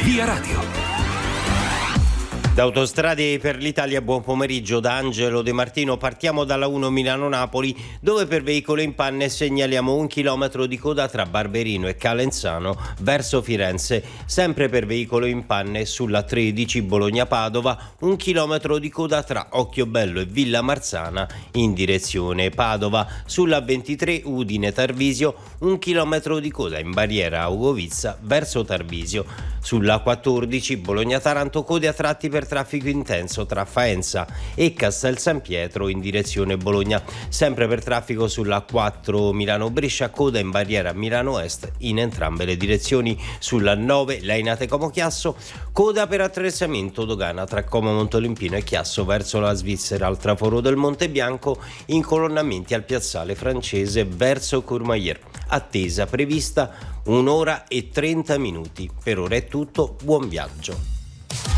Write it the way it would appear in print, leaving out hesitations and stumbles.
Via Radio. Da Autostrade per l'Italia, buon pomeriggio da Angelo De Martino. Partiamo dalla 1 Milano-Napoli, dove per veicolo in panne segnaliamo 1 chilometro di coda tra Barberino e Calenzano verso Firenze. Sempre per veicolo in panne sulla 13 Bologna-Padova, 1 chilometro di coda tra Occhiobello e Villa Marzana in direzione Padova. Sulla 23 Udine-Tarvisio, 1 chilometro di coda in barriera Augovizza verso Tarvisio. Sulla 14 Bologna-Taranto, code a tratti per traffico intenso tra Faenza e Castel San Pietro in direzione Bologna. Sempre per traffico sulla 4 Milano-Brescia, coda in barriera Milano Est in entrambe le direzioni. Sulla 9 Lainate Como Chiasso, coda per attraversamento dogana tra Como Montolimpino e Chiasso verso la Svizzera al traforo del Monte Bianco, incolonnamenti al piazzale francese verso Courmayeur. Attesa prevista 1 ora e 30 minuti. Per ora è tutto, buon viaggio.